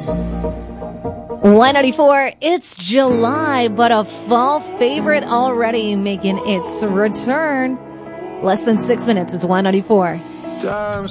194, it's July, but a fall favorite already making its return. Less than 6 minutes, it's 194.